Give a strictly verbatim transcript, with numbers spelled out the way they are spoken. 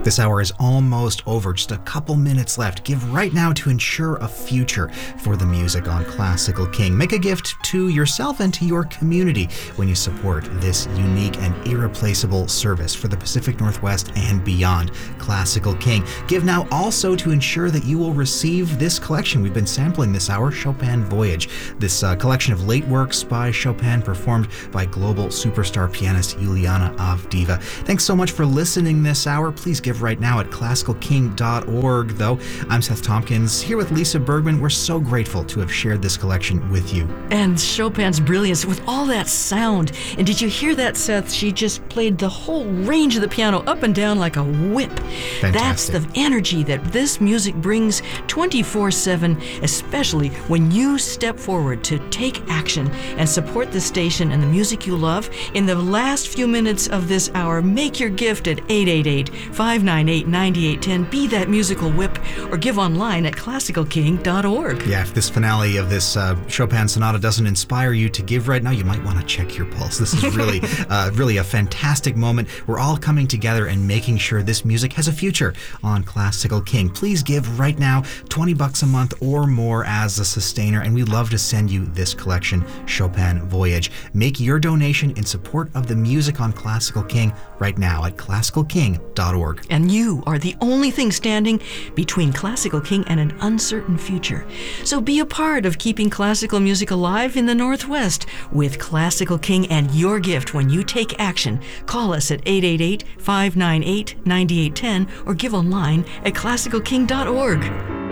This hour is almost over, just a couple minutes left. Give right now to ensure a future for the music on Classical King. Make a gift to yourself and to your community when you support this unique and irreplaceable service for the Pacific Northwest and beyond. Classical King. Give now also to ensure that you will receive this collection. We've been sampling this hour, Chopin Voyage, this uh, collection of late works by Chopin performed by global superstar pianist Juliana Avdiva. Thanks so much for listening this hour. Please give right now at classical king dot org, though. I'm Seth Tompkins, here with Lisa Bergman. We're so grateful to have shared this collection with you. And Chopin's brilliance with all that sound. And did you hear that, Seth? She just played the whole range of the piano up and down like a whip. Fantastic. That's the energy that this music brings twenty-four seven, especially when you step forward to take action and support the station and the music you love. In the last few minutes of this hour, make your gift at eight eight eight, five nine eight, nine eight one zero. Be that musical whip, or give online at classical king dot org. Yeah, if this finale of this uh, Chopin sonata doesn't inspire you to give right now, you might want to check your pulse. This is really, uh, really a fantastic moment. We're all coming together and making sure this music has a future on Classical King. Please give right now, twenty bucks a month or more as a sustainer, and we'd love to send you this collection, Chopin Voyage. Make your donation in support of the music on Classical King right now at classical king dot org. And you are the only thing standing between Classical King and an uncertain future. So be a part of keeping classical music alive in the Northwest with Classical King and your gift when you take action. Call us at eight eight eight, five nine eight, nine eight one zero or give online at classical king dot org.